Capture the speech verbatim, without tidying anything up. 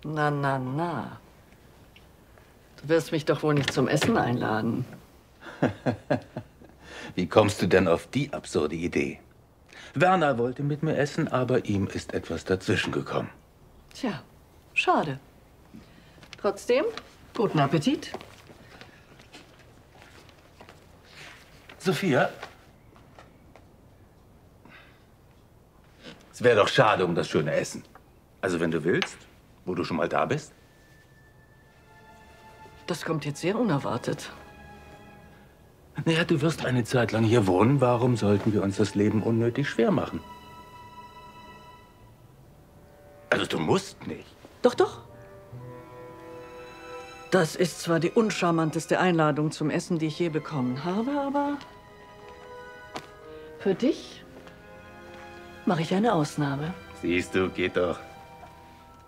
Na, na, na. Du wirst mich doch wohl nicht zum Essen einladen. Wie kommst du denn auf die absurde Idee? Werner wollte mit mir essen, aber ihm ist etwas dazwischen gekommen. Tja, schade. Trotzdem, guten Appetit. Sophia? Es wäre doch schade um das schöne Essen. Also wenn du willst, wo du schon mal da bist. Das kommt jetzt sehr unerwartet. Naja, du wirst eine Zeit lang hier wohnen. Warum sollten wir uns das Leben unnötig schwer machen? Also du musst nicht. Doch, doch. Das ist zwar die uncharmanteste Einladung zum Essen, die ich je bekommen habe, aber für dich mache ich eine Ausnahme. Siehst du, geht doch.